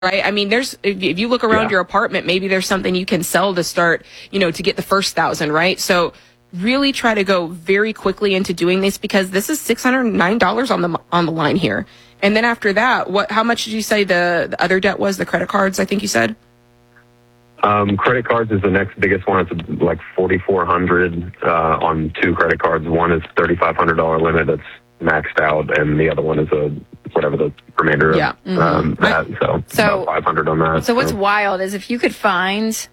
right? I mean, if you look around your apartment, maybe there's something you can sell to start, to get the first 1,000, right? So really try to go very quickly into doing this, because this is $609 on the line here. And then after that, how much did you say the other debt was? The credit cards, I think you said? Credit cards is the next biggest one. It's like $4,400 on 2 credit cards. One is $3,500 limit that's maxed out, and the other one is whatever the remainder of that. So about $500 on that. So what's wild is if you could find,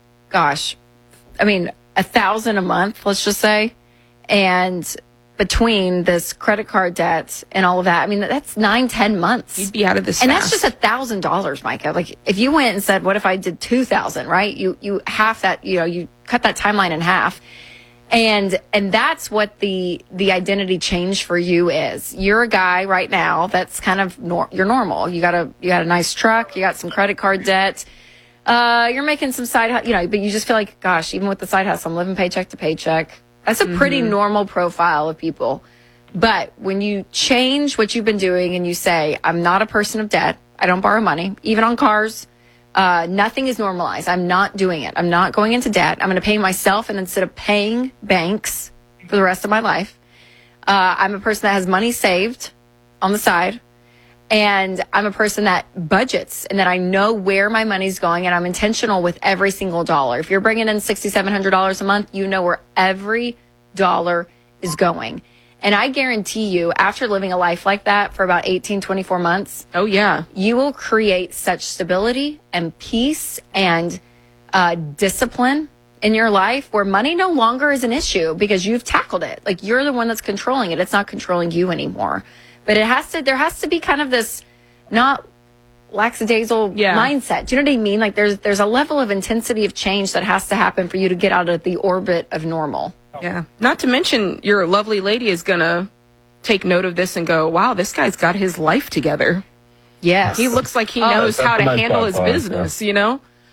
$1,000 a month, let's just say, and between this credit card debt and all of that, that's 9-10 months. You'd be out of this and fast. That's just $1,000, Micah. Like if you went and said, what if I did 2,000, right? You half that, you cut that timeline in half. And that's what the identity change for you is. You're a guy right now that's kind of you're normal. You got a nice truck, you got some credit card debt. You're making some side, but you just feel like, gosh, even with the side hustle, I'm living paycheck to paycheck. That's a pretty normal profile of people. But when you change what you've been doing and you say, I'm not a person of debt, I don't borrow money, even on cars, nothing is normalized. I'm not doing it. I'm not going into debt. I'm going to pay myself, and instead of paying banks for the rest of my life, I'm a person that has money saved on the side. And I'm a person that budgets and that I know where my money's going, and I'm intentional with every single dollar. If you're bringing in $6,700 a month, you know where every dollar is going. And I guarantee you, after living a life like that for about 18, 24 months, you will create such stability and peace and discipline in your life where money no longer is an issue because you've tackled it. Like, you're the one that's controlling it. It's not controlling you anymore. But there has to be kind of this not lackadaisical mindset. Do you know what I mean? Like there's a level of intensity of change that has to happen for you to get out of the orbit of normal. Yeah. Not to mention your lovely lady is going to take note of this and go, wow, this guy's got his life together. Yes. He looks like he knows how to handle his business, Yeah,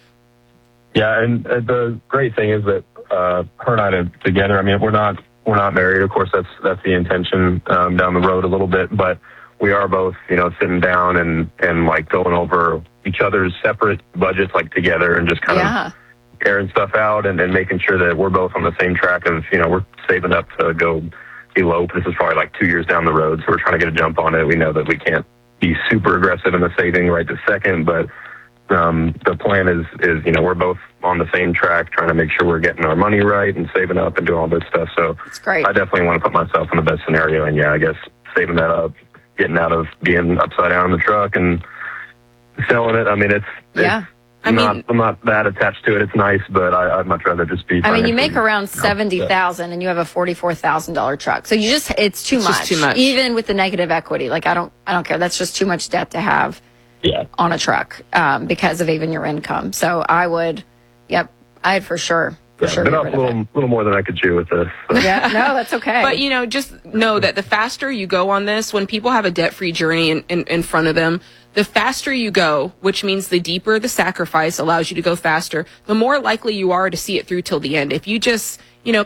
and the great thing is that her and I are together. I mean, we're not married. Of course, that's the intention down the road a little bit, but we are both, sitting down and like going over each other's separate budgets, like together, and just kind of airing stuff out and making sure that we're both on the same track of, we're saving up to go elope. This is probably like 2 years down the road, so we're trying to get a jump on it. We know that we can't be super aggressive in the saving right this second, but the plan is, we're both on the same track, trying to make sure we're getting our money right and saving up and doing all this stuff. So it's great. I definitely want to put myself in the best scenario. And I guess saving that up, getting out of being upside down in the truck and selling it. I mean, I'm not that attached to it. It's nice, but I'd much rather just be. You make around $70,000 and you have a $44,000 truck. So it's too much. Just too much. Even with the negative equity. Like, I don't care. That's just too much debt to have on a truck because of even your income. So I'd for sure. Been up a little more than I could chew with this. So. Yeah, no, that's okay. But, just know that the faster you go on this, when people have a debt-free journey in front of them, the faster you go, which means the deeper the sacrifice allows you to go faster, the more likely you are to see it through till the end. If you just,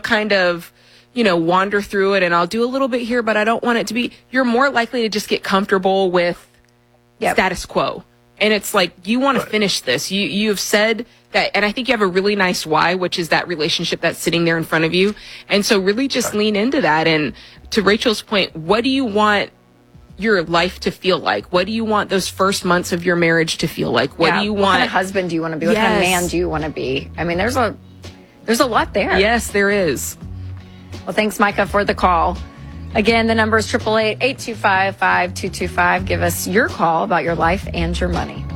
wander through it and I'll do a little bit here, but I don't want it to be, you're more likely to just get comfortable with status quo. And it's like, you want to finish this. You've said that, and I think you have a really nice why, which is that relationship that's sitting there in front of you. And so really just lean into that. And to Rachel's point, what do you want your life to feel like? What do you want those first months of your marriage to feel like? What do you want? What kind of husband do you want to be? What kind of man do you want to be? I mean, there's a lot there. Yes, there is. Well, thanks, Micah, for the call. Again, the number is 888-825-5225. Give us your call about your life and your money.